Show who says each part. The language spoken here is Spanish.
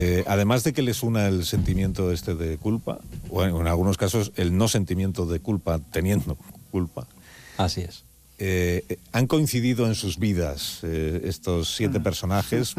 Speaker 1: Además de que les una el sentimiento este de culpa, o en algunos casos el no sentimiento de culpa teniendo culpa.
Speaker 2: Así es.
Speaker 1: Han coincidido en sus vidas estos 7 personajes